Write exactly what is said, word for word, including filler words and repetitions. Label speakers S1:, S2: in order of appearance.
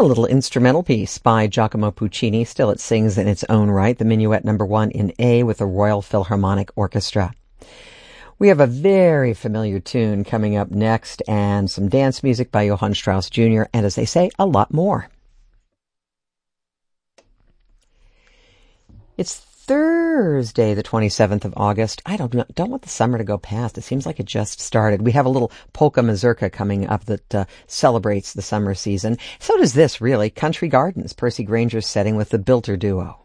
S1: A little instrumental piece by Giacomo Puccini. Still, it sings in its own right. The Minuet Number One in A with the Royal Philharmonic Orchestra. We have a very familiar tune coming up next, and some dance music by Johann Strauss Junior, and as they say, a lot more. It's Thursday, the twenty-seventh of August. I don't don't want the summer to go past. It seems like it just started. We have a little polka mazurka coming up that uh, celebrates the summer season. So does this, really. Country Gardens, Percy Granger's setting with the Bilter Duo.